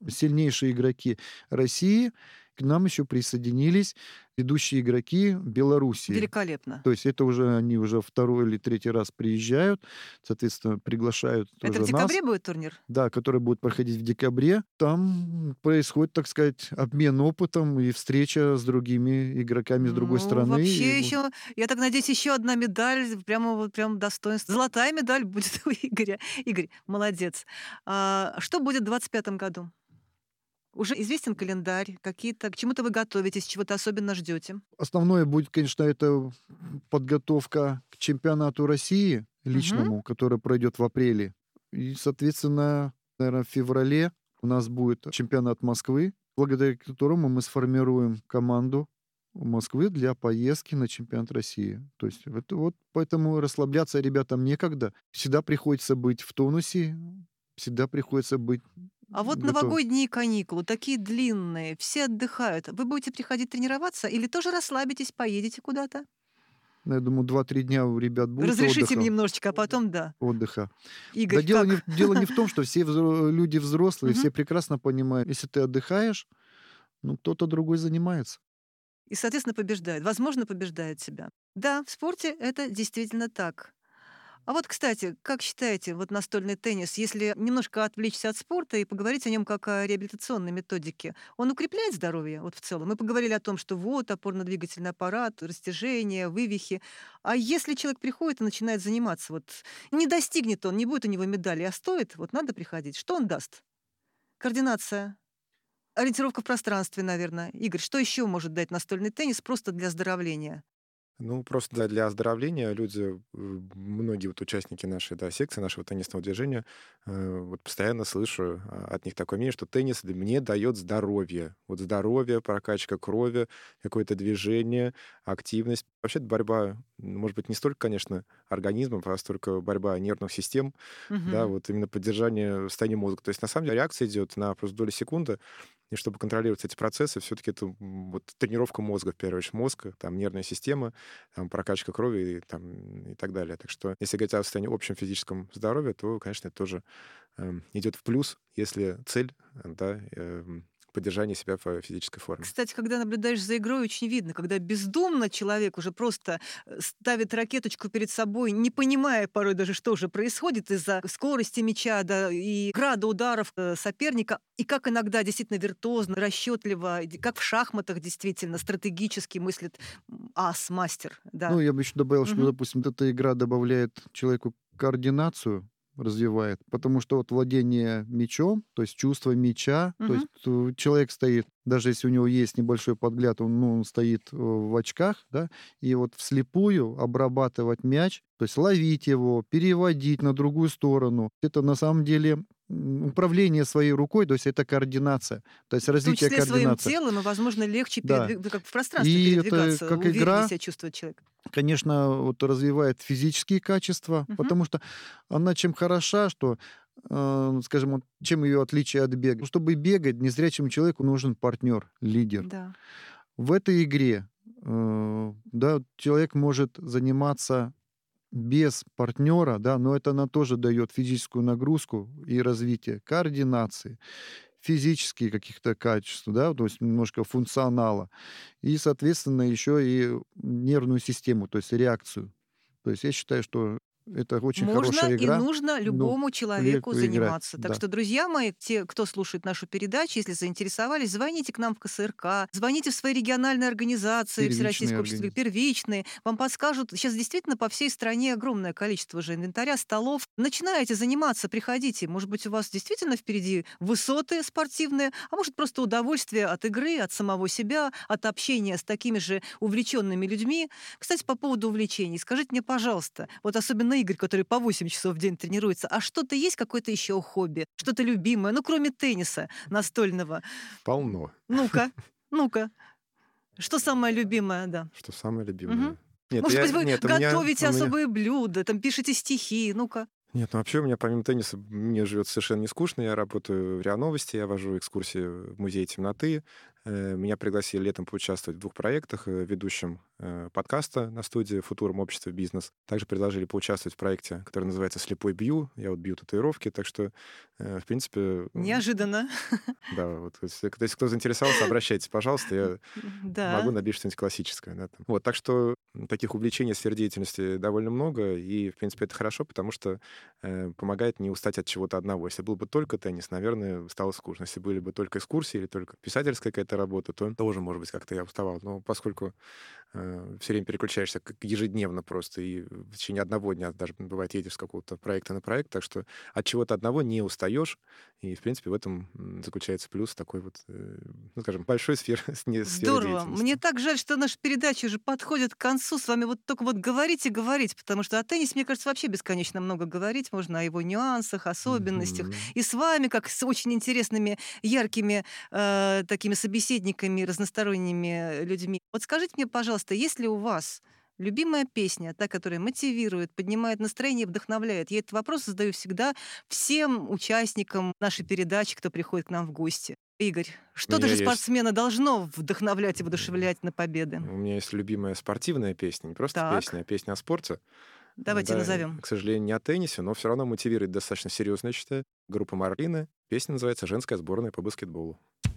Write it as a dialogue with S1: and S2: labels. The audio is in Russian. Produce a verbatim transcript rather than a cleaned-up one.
S1: сильнейшие игроки России, к нам еще присоединились ведущие игроки Белоруссии.
S2: Великолепно.
S1: То есть это уже они уже второй или третий раз приезжают, соответственно, приглашают
S2: Это
S1: тоже
S2: в декабре
S1: нас.
S2: будет турнир?
S1: Да, который будет проходить в декабре. Там происходит, так сказать, обмен опытом и встреча с другими игроками с другой
S2: Ну,
S1: стороны.
S2: вообще
S1: И
S2: еще, я так надеюсь, еще одна медаль, прямо вот прям достоинство. Золотая медаль будет у Игоря. Игорь, молодец. А, что будет в двадцать пятом году? Уже известен календарь, какие-то, к чему-то вы готовитесь, чего-то особенно ждете?
S1: Основное будет, конечно, это подготовка к чемпионату России
S2: Мгм.
S1: личному, который пройдет в апреле. И, соответственно, наверное, в феврале у нас будет чемпионат Москвы, благодаря которому мы сформируем команду Москвы для поездки на чемпионат России. То есть это вот поэтому расслабляться ребятам некогда. Всегда приходится быть в тонусе, всегда приходится быть
S2: А вот
S1: готовым.
S2: новогодние каникулы, такие длинные, все отдыхают. Вы будете приходить тренироваться или тоже расслабитесь, поедете куда-то?
S1: Ну, я думаю, два-три дня у ребят будет
S2: Разрешите им
S1: отдыха.
S2: немножечко, а потом да.
S1: отдыха. Да
S2: Игорь,
S1: дело не, в-
S2: как?
S1: дело не в том, что все взро- люди взрослые, все
S2: Мгм.
S1: прекрасно понимают, если ты отдыхаешь, ну, кто-то другой занимается.
S2: И, соответственно, побеждает. Возможно, побеждает себя. Да, в спорте это действительно так. А вот, кстати, как считаете, вот настольный теннис, если немножко отвлечься от спорта и поговорить о нем как о реабилитационной методике, он укрепляет здоровье вот в целом? Мы поговорили о том, что вот опорно-двигательный аппарат, растяжение, вывихи. А если человек приходит и начинает заниматься, вот не достигнет он, не будет у него медали, а стоит, вот надо приходить, что он даст? Координация, ориентировка в пространстве, наверное. Игорь, что еще может дать настольный теннис просто для оздоровления?
S3: Ну, просто да, для оздоровления люди, э, многие вот участники нашей, да, секции, нашего теннисного движения, э, вот постоянно слышу а, от них такое мнение, что теннис д- мне дает здоровье. Вот здоровье, прокачка крови, какое-то движение, активность. Вообще борьба, м, может быть, не столько, конечно, организмов, а столько борьба нервных систем, да,
S2: Мгм.
S3: вот именно поддержание состояния мозга. То есть, на самом деле, реакция идет на просто долю секунды, и чтобы контролировать эти процессы, все-таки это м, вот тренировка мозга, в первую очередь, мозга, там, нервная система, там, прокачка крови и, там, и так далее. Так что, если говорить о состоянии общем физическом здоровья, то, конечно, это тоже эм, идет в плюс, если цель, э, да, эм, поддержание себя в физической форме.
S2: Кстати, когда наблюдаешь за игрой, очень видно, когда бездумно человек уже просто э, ставит ракеточку перед собой, не понимая порой даже, что уже происходит из-за скорости мяча, да, и града ударов э, соперника, и как иногда действительно виртуозно, расчетливо, и как в шахматах действительно стратегически мыслит м, ас, мастер,
S1: Ну,
S2: да.
S1: я бы еще добавил, что,
S2: Мгм.
S1: допустим, вот эта игра добавляет человеку координацию, развивает, потому что вот владение мячом, то есть чувство мяча, то есть
S2: Мгм.
S1: э, человек стоит, даже если у него есть небольшой подгляд, он, ну, он стоит э, в очках, да, и вот вслепую обрабатывать мяч, то есть ловить его, переводить на другую сторону, это на самом деле м, управление своей рукой, то есть это координация, то есть
S2: В том
S1: развитие
S2: числе своим
S1: координации.
S2: телом, и, возможно, легче
S1: Да.
S2: передвиг- как в пространстве
S1: И это
S2: передвигаться,
S1: как
S2: увереннее
S1: игра,
S2: себя чувствует человек.
S1: конечно, вот развивает физические качества,
S2: Мгм.
S1: потому что она чем хороша, что, э, скажем, вот чем ее отличие от бега. Ну, чтобы бегать, незрячему человеку нужен партнер, лидер.
S2: Да.
S1: В этой игре э, да, человек может заниматься без партнера, да, но это она тоже дает физическую нагрузку и развитие координации, физические каких-то качеств, да, то есть немножко функционала, и, соответственно, еще и нервную систему, то есть реакцию. То есть я считаю, что это очень
S2: Можно
S1: хорошая
S2: и
S1: игра,
S2: нужно
S1: ну,
S2: любому человеку
S1: человеку играть,
S2: заниматься. Так
S1: да.
S2: что, друзья мои, те, кто слушает нашу передачу, если заинтересовались, звоните к нам в ка эс эр ка, звоните в свои региональные организации,
S1: Первичные
S2: Всероссийское общество
S1: организации.
S2: первичные, вам подскажут. Сейчас действительно по всей стране огромное количество же инвентаря, столов. Начинаете заниматься, приходите. Может быть, у вас действительно впереди высоты спортивные, а может, просто удовольствие от игры, от самого себя, от общения с такими же увлеченными людьми. Кстати, по поводу увлечений, скажите мне, пожалуйста, вот особенно Игорь, который по восемь часов в день тренируется, а что-то есть, какое-то еще хобби, что-то любимое, ну, кроме тенниса настольного?
S3: Полно.
S2: Ну-ка, ну-ка, что самое любимое, да?
S3: Что самое
S2: Мгм.
S3: любимое? Нет,
S2: Может
S3: я,
S2: быть, вы
S3: нет, у меня,
S2: готовите
S3: у меня,
S2: особые блюда, там пишете стихи, ну-ка.
S3: Нет, ну вообще у меня помимо тенниса мне живет совершенно не скучно. Я работаю в РИА Новости, я вожу экскурсии в музей темноты, э, меня пригласили летом поучаствовать в двух проектах, э, ведущим э, подкаста на студии «Футурум. Общество. Бизнес». Также предложили поучаствовать в проекте, который называется «Слепой бью». Я вот бью татуировки, так что, э, в принципе... м,
S2: Неожиданно.
S3: Да, вот если, если кто заинтересовался, обращайтесь, пожалуйста, я могу
S2: Да.
S3: набить что-нибудь классическое. Да, там. Вот, так что м, таких увлечений в сфере деятельности довольно много, и, в принципе, это хорошо, потому что э, помогает не устать от чего-то одного. Если был бы только теннис, наверное, стало скучно. Если были бы только экскурсии или только писательская какая-то работа, то тоже, может быть, как-то я уставал. Но поскольку э, все время переключаешься как ежедневно просто, и в течение одного дня даже, бывает, едешь с какого-то проекта на проект, так что от чего-то одного не устаешь, и, в принципе, в этом м, заключается плюс такой вот, э, ну, скажем, большой сферы, сферы
S2: Здорово. Мне
S3: деятельности.
S2: так жаль, что наша передача уже подходит к концу. С вами вот только вот говорить и говорить, потому что о теннисе, мне кажется, вообще бесконечно много говорить можно, о его нюансах, особенностях.
S3: Мгм.
S2: И с вами, как с очень интересными, яркими э, такими собеседниками, разносторонними людьми. Вот скажите мне, пожалуйста, есть ли у вас любимая песня, та, которая мотивирует, поднимает настроение, вдохновляет? Я этот вопрос задаю всегда всем участникам нашей передачи, кто приходит к нам в гости. Игорь,
S3: У
S2: что-то
S3: меня
S2: же
S3: есть...
S2: спортсмена должно вдохновлять и
S3: м,
S2: воодушевлять на победы.
S3: У меня есть любимая спортивная песня, не просто песня,
S2: Так,
S3: а песня о спорте. М,
S2: давайте
S3: Да, э,
S2: назовем.
S3: к сожалению, не о теннисе, но все равно мотивирует достаточно серьезно, я считаю. Группа «Марлина». Песня называется «Женская сборная по баскетболу».